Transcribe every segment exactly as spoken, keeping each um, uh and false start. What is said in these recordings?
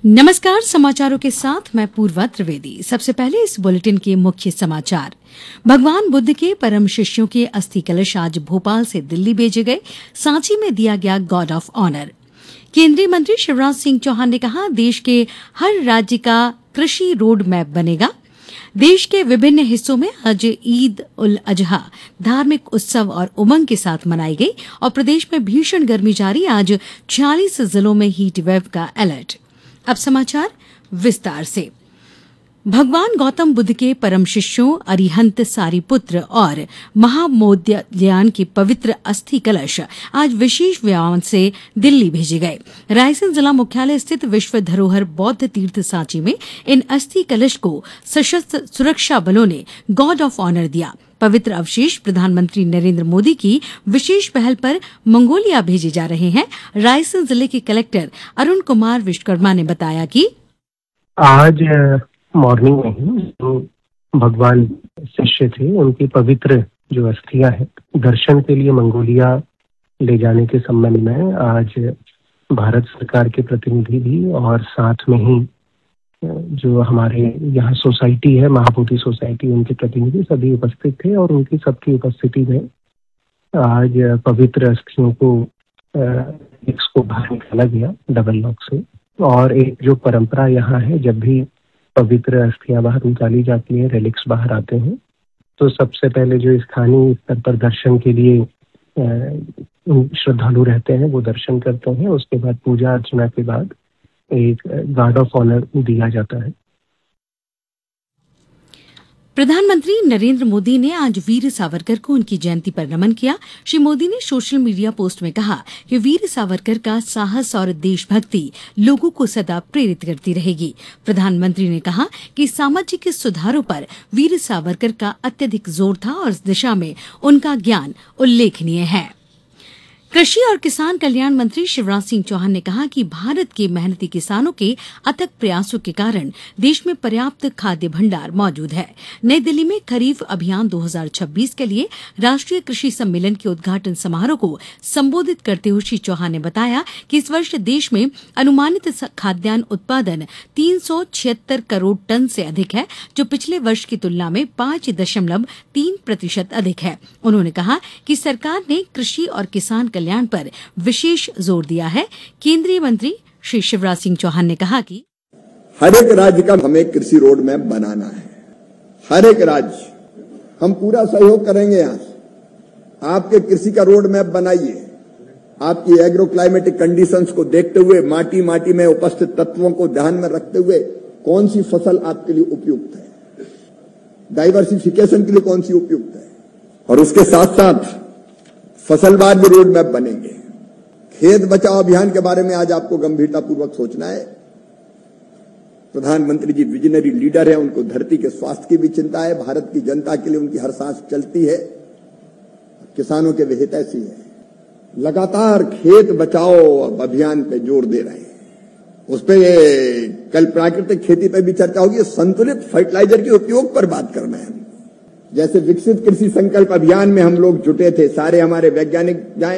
नमस्कार, समाचारों के साथ मैं पूर्वा त्रिवेदी। सबसे पहले इस बुलेटिन के मुख्य समाचार। भगवान बुद्ध के परम शिष्यों के अस्थि कलश आज भोपाल से दिल्ली भेजे गए। सांची में दिया गया गॉर्ड ऑफ ऑनर। केंद्रीय मंत्री शिवराज सिंह चौहान ने कहा, देश के हर राज्य का कृषि रोड मैप बनेगा। देश के विभिन्न हिस्सों में आज ईद उल अजहा धार्मिक उत्सव और उमंग के साथ मनाई गई और प्रदेश में भीषण गर्मी जारी। आज छियालीस जिलों में हीट वेव का अलर्ट। अब समाचार विस्तार से। भगवान गौतम बुद्ध के परम शिष्यों अरिहंत सारिपुत्र और महामोदग्लायन के पवित्र अस्थि कलश आज विशेष विमान से दिल्ली भेजे गए। रायसेन जिला मुख्यालय स्थित विश्व धरोहर बौद्ध तीर्थ सांची में इन अस्थि कलश को सशस्त्र सुरक्षा बलों ने गॉर्ड ऑफ ऑनर दिया। पवित्र अवशेष प्रधानमंत्री नरेंद्र मोदी की विशेष पहल पर मंगोलिया भेजे जा रहे हैं। रायसेन जिले के कलेक्टर अरुण कुमार विश्वकर्मा ने बताया कि आज मॉर्निंग में ही जो भगवान शिष्य थे उनकी पवित्र जो अस्थियां हैं दर्शन के लिए मंगोलिया ले जाने के संबंध में आज भारत सरकार के प्रतिनिधि भी और साथ में ही जो हमारे यहाँ सोसाइटी है महाबोधि सोसाइटी उनके प्रतिनिधि सभी उपस्थित थे और उनकी सबकी उपस्थिति में आज पवित्र अस्थियों को इसको बाहर निकाला गया डबल लॉक से। और एक जो परंपरा यहाँ है, जब भी पवित्र अस्थियां बाहर निकाली जाती है, रेलिक्स बाहर आते हैं, तो सबसे पहले जो स्थानीय स्तर पर दर्शन के लिए श्रद्धालु रहते हैं वो दर्शन करते हैं। उसके बाद पूजा अर्चना के बाद एक गार्ड ऑफ ऑनर दिया जाता है। प्रधानमंत्री नरेंद्र मोदी ने आज वीर सावरकर को उनकी जयंती पर नमन किया। श्री मोदी ने सोशल मीडिया पोस्ट में कहा कि वीर सावरकर का साहस और देशभक्ति लोगों को सदा प्रेरित करती रहेगी। प्रधानमंत्री ने कहा कि सामाजिक सुधारों पर वीर सावरकर का अत्यधिक जोर था और इस दिशा में उनका ज्ञान उल्लेखनीय है। कृषि और किसान कल्याण मंत्री शिवराज सिंह चौहान ने कहा कि भारत के मेहनती किसानों के अथक प्रयासों के कारण देश में पर्याप्त खाद्य भंडार मौजूद है। नई दिल्ली में खरीफ अभियान दो हज़ार छब्बीस के लिए राष्ट्रीय कृषि सम्मेलन के उद्घाटन समारोह को संबोधित करते हुए श्री चौहान ने बताया कि इस वर्ष देश में अनुमानित खाद्यान्न उत्पादन तीन सौ छिहत्तर करोड़ टन से अधिक है, जो पिछले वर्ष की तुलना में पांच दशमलव तीन प्रतिशत अधिक है। उन्होंने कहा कि सरकार ने कृषि और किसान कल्याण पर विशेष जोर दिया है। केंद्रीय मंत्री श्री शिवराज सिंह चौहान ने कहा कि हर एक राज्य का हमें कृषि रोड मैप बनाना है। हर एक राज्य हम पूरा सहयोग करेंगे। यहां से आपके कृषि का रोड मैप बनाइए। आपकी एग्रो क्लाइमेटिक कंडीशंस को देखते हुए, माटी माटी में उपस्थित तत्वों को ध्यान में रखते हुए कौन सी फसल आपके लिए उपयुक्त है, डाइवर्सिफिकेशन के लिए कौन सी उपयुक्त है, और उसके साथ साथ फसलवार भी रोड मैप बनेंगे। खेत बचाओ अभियान के बारे में आज आपको गंभीरतापूर्वक सोचना है। प्रधानमंत्री जी विजनरी लीडर हैं, उनको धरती के स्वास्थ्य की भी चिंता है। भारत की जनता के लिए उनकी हर सांस चलती है, किसानों के भी हितैषी है। लगातार खेत बचाओ अभियान पे जोर दे रहे हैं। उस पे कल प्राकृतिक खेती पे भी चर्चा होगी। संतुलित फर्टिलाइजर के उपयोग पर बात करना है। जैसे विकसित कृषि संकल्प अभियान में हम लोग जुटे थे, सारे हमारे वैज्ञानिक जाएं।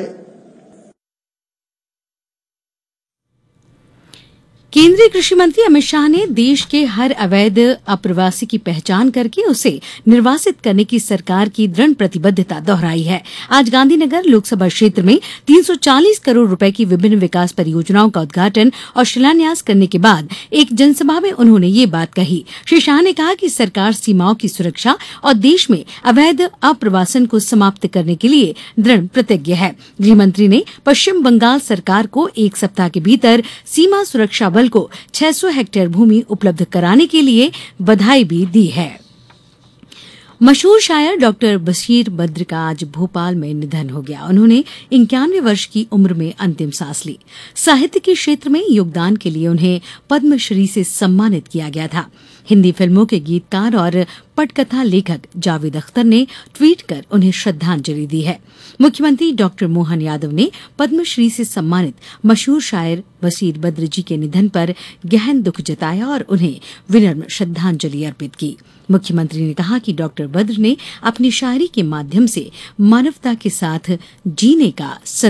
केंद्रीय कृषि मंत्री अमित शाह ने देश के हर अवैध अप्रवासी की पहचान करके उसे निर्वासित करने की सरकार की दृढ़ प्रतिबद्धता दोहराई है। आज गांधीनगर लोकसभा क्षेत्र में तीन सौ चालीस करोड़ रुपए की विभिन्न विकास परियोजनाओं का उद्घाटन और शिलान्यास करने के बाद एक जनसभा में उन्होंने ये बात कही। श्री शाह ने कहा कि सरकार सीमाओं की सुरक्षा और देश में अवैध अप्रवासन को समाप्त करने के लिए दृढ़ प्रतिज्ञ है। गृहमंत्री ने पश्चिम बंगाल सरकार को एक सप्ताह के भीतर सीमा सुरक्षा बल को छह सौ हेक्टेयर भूमि उपलब्ध कराने के लिए बधाई भी दी है। मशहूर शायर डॉक्टर बशीर बद्र का आज भोपाल में निधन हो गया। उन्होंने इक्यानवे वर्ष की उम्र में अंतिम सांस ली। साहित्य के क्षेत्र में योगदान के लिए उन्हें पद्मश्री से सम्मानित किया गया था। हिंदी फिल्मों के गीतकार और पटकथा लेखक जावेद अख्तर ने ट्वीट कर उन्हें श्रद्धांजलि दी है। मुख्यमंत्री डॉक्टर मोहन यादव ने पद्मश्री से सम्मानित मशहूर शायर बशीर बद्र जी के निधन पर गहन दुख जताया और उन्हें विनम्र श्रद्धांजलि अर्पित की। मुख्यमंत्री ने कहा कि डॉक्टर बद्र ने अपनी शायरी के माध्यम से मानवता के साथ जीने का